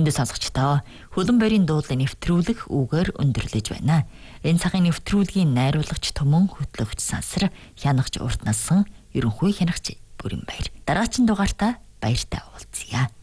Хүндэ сонсогчдоо хөлөн борийн дуудлын нэвтрүүлэг үгээр өндөрлөж байна. Энэ цагийн нэвтрүүлгийн найруулагч Түмэн хөтлөгч Сансар хянагч урт нассан ерөнхий хянагч Бүрэн Баяр. Дараагийн дугаартаа баяртай уулзъя.